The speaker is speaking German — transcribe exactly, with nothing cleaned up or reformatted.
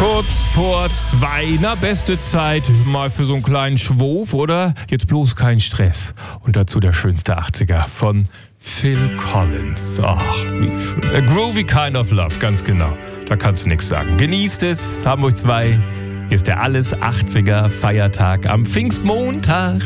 Kurz vor zwei, na beste Zeit mal für so einen kleinen Schwof, oder? Jetzt bloß kein Stress. Und dazu der schönste achtziger von Phil Collins. Ach, wie schön. A groovy kind of love, ganz genau. Da kannst du nichts sagen. Genießt es, Hamburg zwei. Hier ist der Alles achtziger Feiertag am Pfingstmontag.